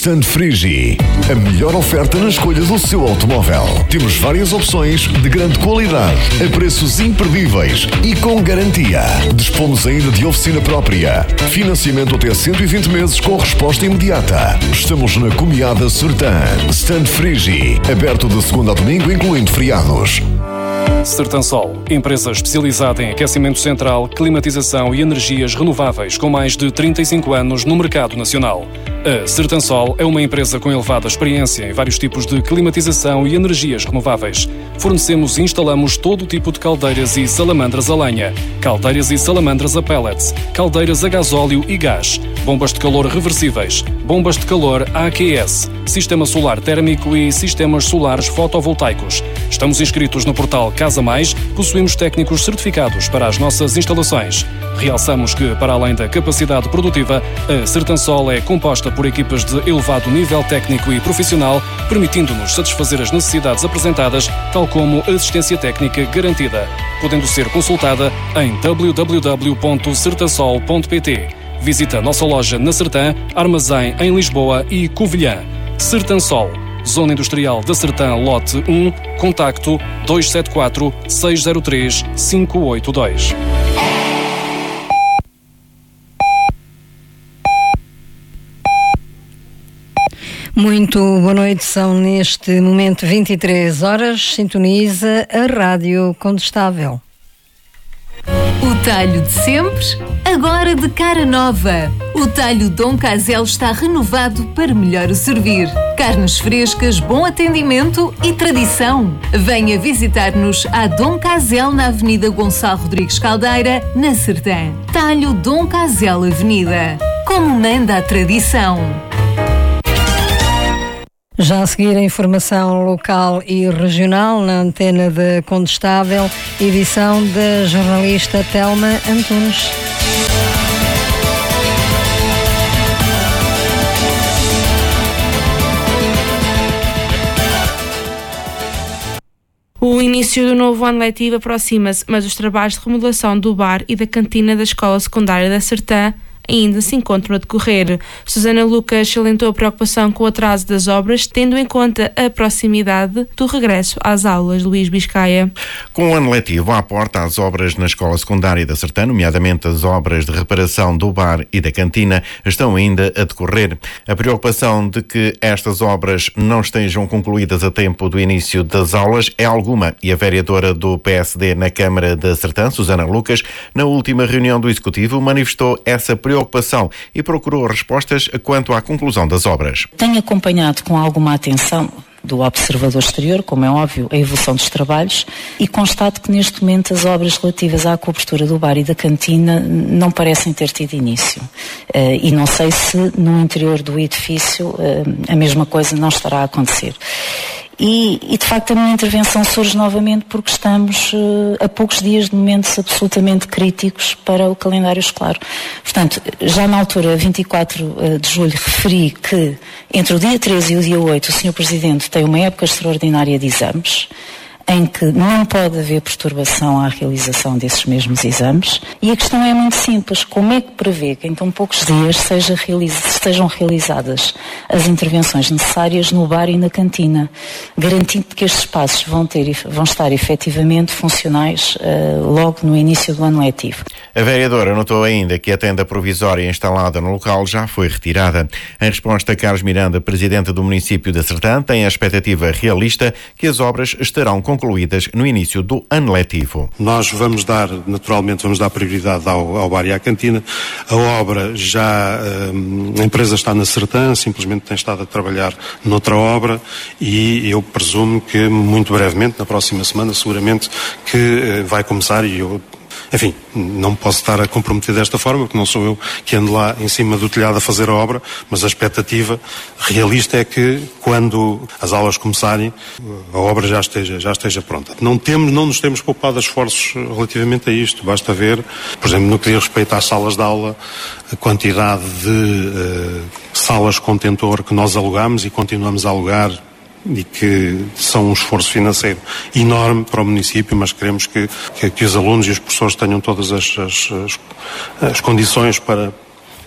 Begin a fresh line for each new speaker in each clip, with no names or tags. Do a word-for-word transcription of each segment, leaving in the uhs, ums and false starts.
Stand Frigi, a melhor oferta na escolha do seu automóvel. Temos várias opções de grande qualidade, a preços imperdíveis e com garantia. Dispomos ainda de oficina própria. Financiamento até cento e vinte meses com resposta imediata. Estamos na Comiada Sertã. Stand Frigi, aberto de segunda a domingo, incluindo feriados.
Sertansol, empresa especializada em aquecimento central, climatização e energias renováveis com mais de trinta e cinco anos no mercado nacional. A Sertansol é uma empresa com elevada experiência em vários tipos de climatização e energias renováveis. Fornecemos e instalamos todo o tipo de caldeiras e salamandras a lenha, caldeiras e salamandras a pellets, caldeiras a gasóleo e gás, bombas de calor reversíveis, bombas de calor A Q S, sistema solar térmico e sistemas solares fotovoltaicos. Estamos inscritos no portal Casa Mais, possuímos técnicos certificados para as nossas instalações. Realçamos que, para além da capacidade produtiva, a Sertansol é composta por equipas de elevado nível técnico e profissional, permitindo-nos satisfazer as necessidades apresentadas, tal como assistência técnica garantida, podendo ser consultada em w w w ponto sertansol ponto p t. Visita a nossa loja na Sertã, armazém em Lisboa e Covilhã. Sertansol, Zona Industrial da Sertã, lote um, contacto dois sete quatro, seis zero três, cinco oito dois.
Muito boa noite, são neste momento vinte e três horas, sintoniza a Rádio Condestável.
O talho de sempre, agora de cara nova. O talho Dom Casel está renovado para melhor o servir. Carnes frescas, bom atendimento e tradição. Venha visitar-nos a Dom Casel na Avenida Gonçalo Rodrigues Caldeira, na Sertã. Talho Dom Casel Avenida. Como manda a tradição.
Já a seguir a informação local e regional na antena da Condestável, edição da jornalista Telma Antunes.
O início do novo ano letivo aproxima-se, mas os trabalhos de remodelação do bar e da cantina da Escola Secundária da Sertã ainda se encontram a decorrer. Susana Lucas salientou a preocupação com o atraso das obras, tendo em conta a proximidade do regresso às aulas. Luís Biscaia.
Com o ano letivo à porta, as obras na Escola Secundária da Sertã, nomeadamente as obras de reparação do bar e da cantina, estão ainda a decorrer. A preocupação de que estas obras não estejam concluídas a tempo do início das aulas é alguma, e a vereadora do P S D na Câmara da Sertã, Susana Lucas, na última reunião do Executivo, manifestou essa preocupação preocupação e procurou respostas quanto à conclusão das obras.
Tenho acompanhado com alguma atenção do observador exterior, como é óbvio, a evolução dos trabalhos, e constato que neste momento as obras relativas à cobertura do bar e da cantina não parecem ter tido início. Uh, e não sei se no interior do edifício uh, a mesma coisa não estará a acontecer. E, e de facto a minha intervenção surge novamente porque estamos uh, a poucos dias de momentos absolutamente críticos para o calendário escolar. Portanto, já na altura, vinte e quatro de julho, referi que entre o dia treze e o dia oito o senhor Presidente tem uma época extraordinária de exames, em que não pode haver perturbação à realização desses mesmos exames. E a questão é muito simples: como é que prevê que em tão poucos dias seja realiza, sejam realizadas as intervenções necessárias no bar e na cantina, garantindo que estes espaços vão, ter, vão estar efetivamente funcionais uh, logo no início do ano letivo?
A vereadora notou ainda que a tenda provisória instalada no local já foi retirada. Em resposta, Carlos Miranda, presidente do município da Sertã, tem a expectativa realista que as obras estarão concluídas no início do ano letivo.
Nós vamos dar, naturalmente, vamos dar prioridade ao, ao bar e à cantina. A obra já, hum, a empresa está na Sertã, simplesmente tem estado a trabalhar noutra obra, e eu presumo que muito brevemente, na próxima semana, seguramente, que uh, vai começar, e eu Enfim, não posso estar a comprometer desta forma, porque não sou eu que ando lá em cima do telhado a fazer a obra, mas a expectativa realista é que, quando as aulas começarem, a obra já esteja, já esteja pronta. Não temos, não nos temos poupado esforços relativamente a isto. Basta ver, por exemplo, no que diz respeito às salas de aula, a quantidade de uh, salas contentor que nós alugamos e continuamos a alugar, e que são um esforço financeiro enorme para o município, mas queremos que, que, que os alunos e os professores tenham todas as, as, as, as condições para,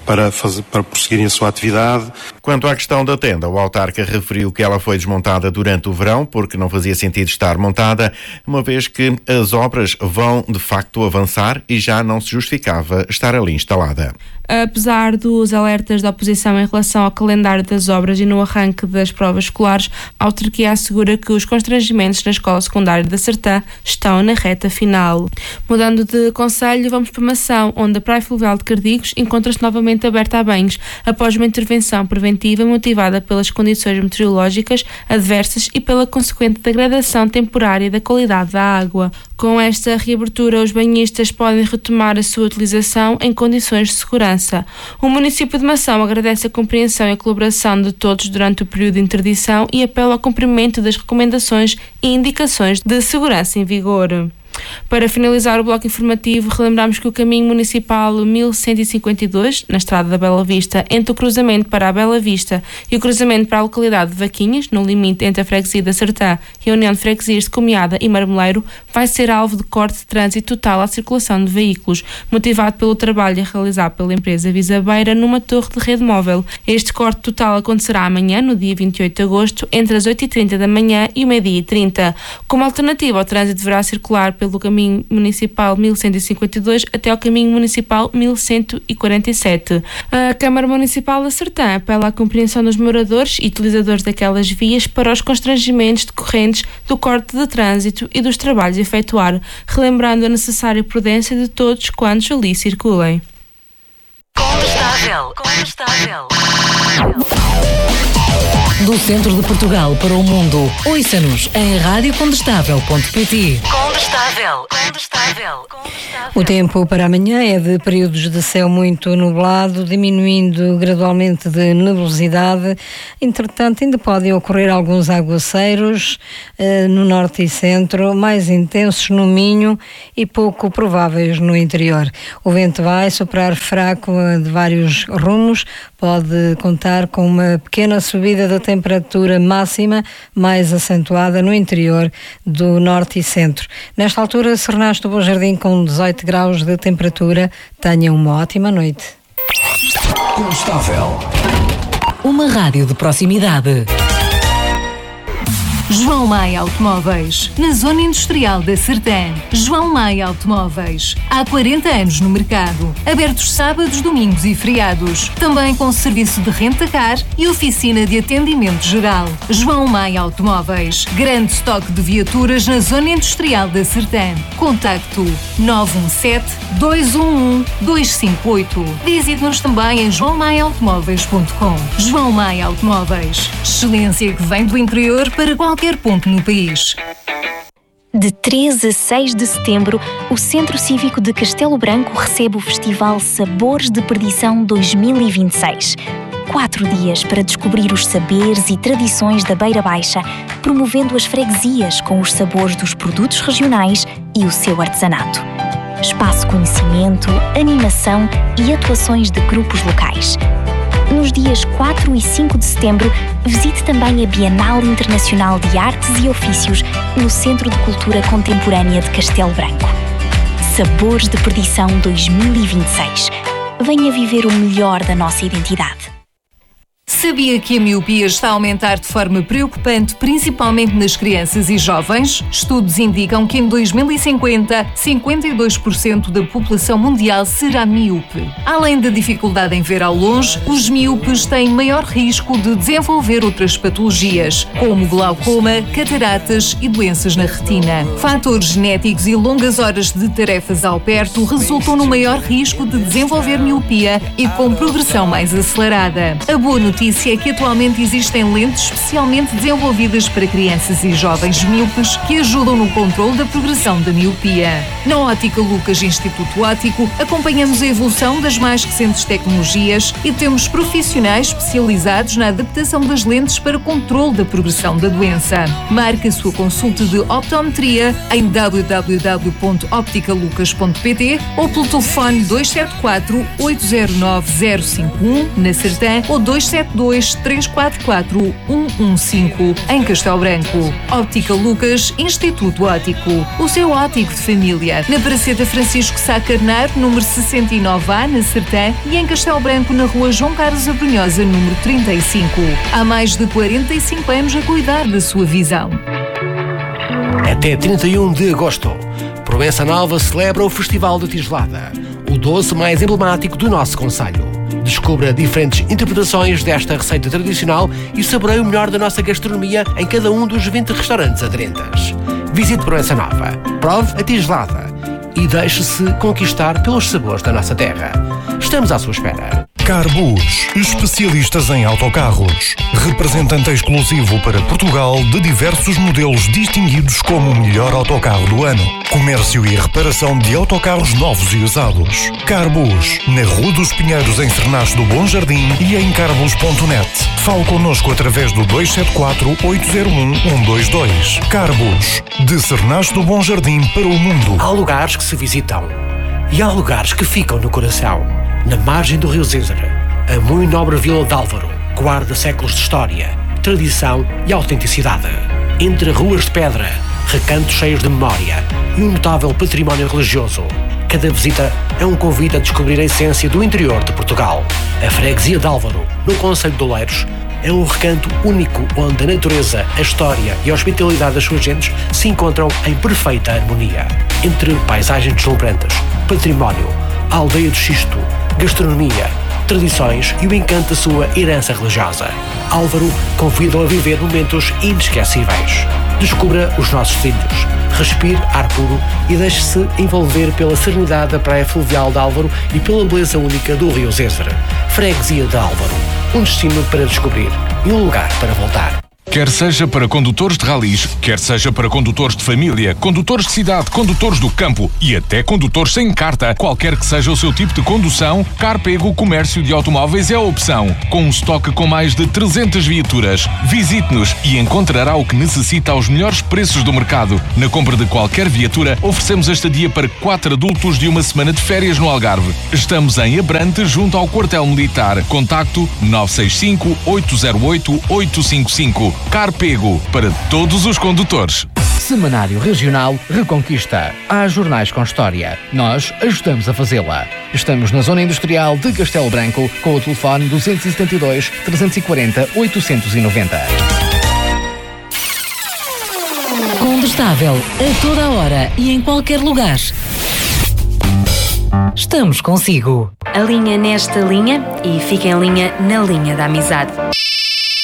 para, fazer, para prosseguirem a sua atividade.
Quanto à questão da tenda, o autarca referiu que ela foi desmontada durante o verão porque não fazia sentido estar montada, uma vez que as obras vão de facto avançar e já não se justificava estar ali instalada.
Apesar dos alertas da oposição em relação ao calendário das obras e no arranque das provas escolares, a autarquia assegura que os constrangimentos na escola secundária da Sertã estão na reta final. Mudando de concelho, vamos para Mação, onde a Praia Fluvial de Cardigos encontra-se novamente aberta a banhos, após uma intervenção preventiva motivada pelas condições meteorológicas adversas e pela consequente degradação temporária da qualidade da água. Com esta reabertura, os banhistas podem retomar a sua utilização em condições de segurança. O município de Mação agradece a compreensão e a colaboração de todos durante o período de interdição e apela ao cumprimento das recomendações e indicações de segurança em vigor. Para finalizar o bloco informativo, relembramos que o caminho municipal mil cento e cinquenta e dois, na estrada da Bela Vista, entre o cruzamento para a Bela Vista e o cruzamento para a localidade de Vaquinhas, no limite entre a freguesia da Sertã e a União de Freguesias de Comiada e Marmeleiro, vai ser alvo de corte de trânsito total à circulação de veículos, motivado pelo trabalho a realizar pela empresa Visabeira numa torre de rede móvel. Este corte total acontecerá amanhã, no dia vinte e oito de agosto, entre as oito e trinta da manhã e o meio-dia e trinta. Como alternativa, o trânsito deverá circular pelo caminho municipal mil cento e cinquenta e dois até ao caminho municipal mil cento e quarenta e sete. A Câmara Municipal da Sertã apela à compreensão dos moradores e utilizadores daquelas vias para os constrangimentos decorrentes do corte de trânsito e dos trabalhos a efetuar, relembrando a necessária prudência de todos quantos ali circulem.
Condestável, condestável. Do centro de Portugal para o mundo, ouça-nos em rádio condestável ponto pt. Condestável, condestável.
O tempo para amanhã é de períodos de céu muito nublado, diminuindo gradualmente de nebulosidade. Entretanto, ainda podem ocorrer alguns aguaceiros eh, no norte e centro, mais intensos no Minho e pouco prováveis no interior. O vento vai soprar fraco de vários rumos, pode contar com uma pequena subida da temperatura máxima, mais acentuada no interior do norte e centro. Nesta altura, Sernaste do Bom Jardim com dezoito graus de temperatura. Tenha uma ótima noite.
Constável. Uma rádio de proximidade. João Maia Automóveis, na Zona Industrial da Sertã. João Maia Automóveis, há quarenta anos no mercado. Abertos sábados, domingos e feriados. Também com serviço de renta-car e oficina de atendimento geral. João Maia Automóveis, grande estoque de viaturas na Zona Industrial da Sertã. Contacto nove um sete, dois um um, dois cinco oito. Visite-nos também em joão maia automóveis ponto com. João Maia Automóveis, excelência que vem do interior para qualquer ponto no país.
De três a seis de setembro, o Centro Cívico de Castelo Branco recebe o Festival Sabores de Perdição dois mil e vinte e seis. Quatro dias para descobrir os saberes e tradições da Beira Baixa, promovendo as freguesias com os sabores dos produtos regionais e o seu artesanato. Espaço conhecimento, animação e atuações de grupos locais. Nos dias quatro e cinco de setembro, visite também a Bienal Internacional de Artes e Ofícios no Centro de Cultura Contemporânea de Castelo Branco. Sabores de Perdição dois mil e vinte e seis. Venha viver o melhor da nossa identidade.
Sabia que a miopia está a aumentar de forma preocupante, principalmente nas crianças e jovens? Estudos indicam que em dois mil e cinquenta, cinquenta e dois por cento da população mundial será míope. Além da dificuldade em ver ao longe, os míopes têm maior risco de desenvolver outras patologias, como glaucoma, cataratas e doenças na retina. Fatores genéticos e longas horas de tarefas ao perto resultam no maior risco de desenvolver miopia e com progressão mais acelerada. A boa notícia é que atualmente existem lentes especialmente desenvolvidas para crianças e jovens míopes que ajudam no controle da progressão da miopia. Na Ótica Lucas Instituto Óptico, acompanhamos a evolução das mais recentes tecnologias e temos profissionais especializados na adaptação das lentes para controle da progressão da doença. Marque a sua consulta de optometria em w w w ponto optica lucas ponto pt ou pelo telefone dois sete quatro, oito zero nove, zero cinco um na Sertã ou dois sete
dois três quatro quatro um um cinco. Em Castelo Branco. Óptica Lucas, Instituto Óptico. O seu óptico de família. Na Praceta Francisco Sá Carneiro, número sessenta e nove A, na Sertã, e em Castelo Branco, na rua João Carlos Abrunhosa, número trinta e cinco. Há mais de quarenta e cinco anos a cuidar da sua visão.
Até trinta e um de agosto, Proença Nova celebra o Festival da Tigelada, o doce mais emblemático do nosso concelho. Descubra diferentes interpretações desta receita tradicional e saboreie o melhor da nossa gastronomia em cada um dos vinte restaurantes aderentes. Visite Proença Nova, prove a tigelada e deixe-se conquistar pelos sabores da nossa terra. Estamos à sua espera.
Carbus, especialistas em autocarros. Representante exclusivo para Portugal de diversos modelos distinguidos como o melhor autocarro do ano. Comércio e reparação de autocarros novos e usados. Carbus, na Rua dos Pinheiros, em Cernache do Bom Jardim e em carbus ponto net. Fale connosco através do dois sete quatro, oito zero um, um dois dois. Carbus, de Cernache do Bom Jardim para o mundo.
Há lugares que se visitam e há lugares que ficam no coração. Na margem do Rio Zézere, a muito nobre Vila de Álvaro guarda séculos de história, tradição e autenticidade. Entre ruas de pedra, recantos cheios de memória e um notável património religioso, cada visita é um convite a descobrir a essência do interior de Portugal. A freguesia de Álvaro, no concelho de Oleiros, é um recanto único onde a natureza, a história e a hospitalidade das suas gentes se encontram em perfeita harmonia. Entre paisagens deslumbrantes, património, a aldeia do Xisto, gastronomia, tradições e o encanto da sua herança religiosa, Álvaro convida-o a viver momentos inesquecíveis. Descubra os nossos trilhos, respire ar puro e deixe-se envolver pela serenidade da praia fluvial de Álvaro e pela beleza única do Rio Zézere. Freguesia de Álvaro, um destino para descobrir e um lugar para voltar.
Quer seja para condutores de ralis, quer seja para condutores de família, condutores de cidade, condutores do campo e até condutores sem carta, qualquer que seja o seu tipo de condução, Carpego Comércio de Automóveis é a opção. Com um estoque com mais de trezentas viaturas, visite-nos e encontrará o que necessita aos melhores preços do mercado. Na compra de qualquer viatura, oferecemos a estadia para quatro adultos de uma semana de férias no Algarve. Estamos em Abrante, junto ao quartel militar. Contacto nove seis cinco, oito zero oito, oito cinco cinco. Carpego, para todos os condutores.
Semanário Regional Reconquista. Há jornais com história. Nós ajudamos a fazê-la. Estamos na Zona Industrial de Castelo Branco com o telefone duzentos e setenta e dois, trezentos e quarenta, oitocentos e noventa.
Condestável, a toda a hora e em qualquer lugar. Estamos consigo.
Alinha nesta linha e fica em linha na linha da amizade.